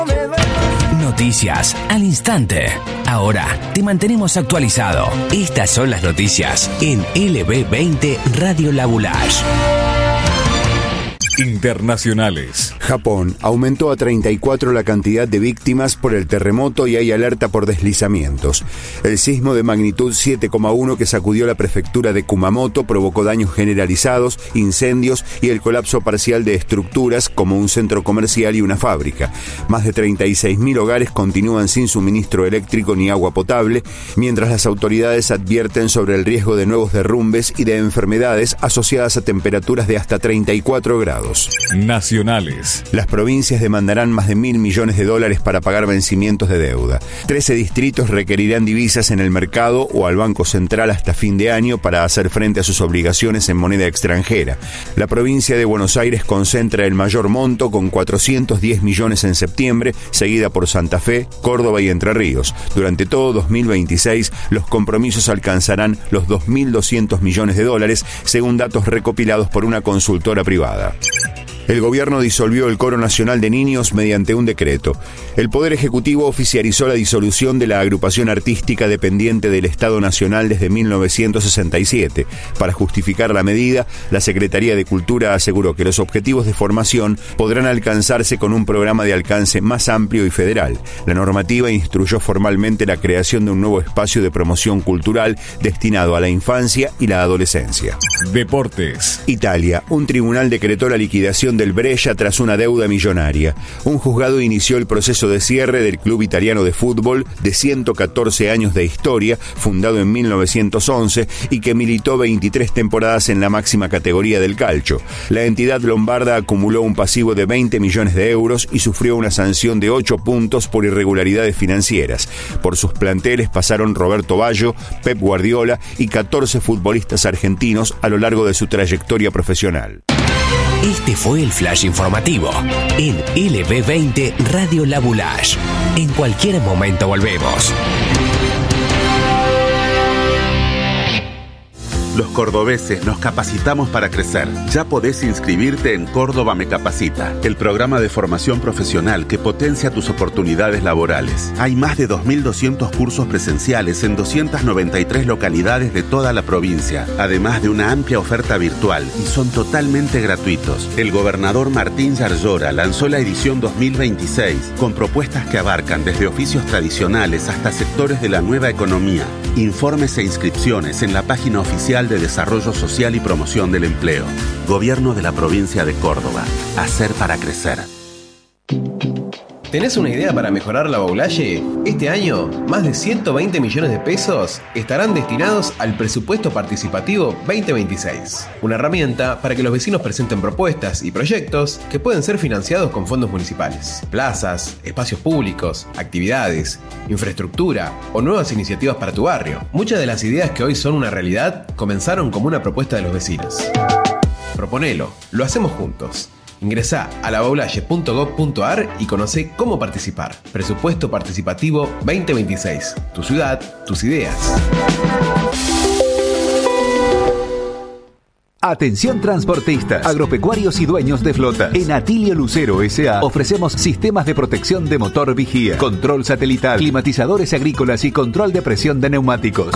Noticias al instante. Ahora te mantenemos actualizado. Estas son las noticias en LB20 Radio La Boulage. Internacionales. Japón aumentó a 34 la cantidad de víctimas por el terremoto y hay alerta por deslizamientos. El sismo de magnitud 7,1 que sacudió la prefectura de Kumamoto provocó daños generalizados, incendios y el colapso parcial de estructuras como un centro comercial y una fábrica. Más de 36.000 hogares continúan sin suministro eléctrico ni agua potable, mientras las autoridades advierten sobre el riesgo de nuevos derrumbes y de enfermedades asociadas a temperaturas de hasta 34 grados. Nacionales. Las provincias demandarán más de $1.000 millones para pagar vencimientos de deuda. 13 distritos requerirán divisas en el mercado o al Banco Central hasta fin de año para hacer frente a sus obligaciones en moneda extranjera. La provincia de Buenos Aires concentra el mayor monto con 410 millones en septiembre, seguida por Santa Fe, Córdoba y Entre Ríos. Durante todo 2026, los compromisos alcanzarán los $2.200 millones, según datos recopilados por una consultora privada. El gobierno disolvió el Coro Nacional de Niños mediante un decreto. El Poder Ejecutivo oficializó la disolución de la agrupación artística dependiente del Estado Nacional desde 1967. Para justificar la medida, la Secretaría de Cultura aseguró que los objetivos de formación podrán alcanzarse con un programa de alcance más amplio y federal. La normativa instruyó formalmente la creación de un nuevo espacio de promoción cultural destinado a la infancia y la adolescencia. Deportes. Italia. Un tribunal decretó la liquidación del Brescia tras una deuda millonaria. Un juzgado inició el proceso de cierre del club italiano de fútbol de 114 años de historia, fundado en 1911 y que militó 23 temporadas en la máxima categoría del calcio. La entidad lombarda acumuló un pasivo de 20 millones de euros y sufrió una sanción de 8 puntos por irregularidades financieras. Por sus planteles pasaron Roberto Baggio, Pep Guardiola y 14 futbolistas argentinos a lo largo de su trayectoria profesional. Este fue el flash informativo en LB20 Radio La Boulage. En cualquier momento volvemos. Los cordobeses nos capacitamos para crecer. Ya podés inscribirte en Córdoba Me Capacita, el programa de formación profesional que potencia tus oportunidades laborales. Hay más de 2.200 cursos presenciales en 293 localidades de toda la provincia, además de una amplia oferta virtual, y son totalmente gratuitos. El gobernador Martín Yarlora lanzó la edición 2026 con propuestas que abarcan desde oficios tradicionales hasta sectores de la nueva economía. Informes e inscripciones en la página oficial de Desarrollo Social y Promoción del Empleo. Gobierno de la Provincia de Córdoba. Hacer para crecer. ¿Tenés una idea para mejorar la Boulaye? Este año, más de 120 millones de pesos estarán destinados al Presupuesto Participativo 2026. Una herramienta para que los vecinos presenten propuestas y proyectos que pueden ser financiados con fondos municipales. Plazas, espacios públicos, actividades, infraestructura o nuevas iniciativas para tu barrio. Muchas de las ideas que hoy son una realidad comenzaron como una propuesta de los vecinos. Proponelo, lo hacemos juntos. Ingresá a laboulaye.gov.ar y conocé cómo participar. Presupuesto Participativo 2026. Tu ciudad, tus ideas. Atención transportistas, agropecuarios y dueños de flotas. En Atilio Lucero S.A. ofrecemos sistemas de protección de motor vigía, control satelital, climatizadores agrícolas y control de presión de neumáticos.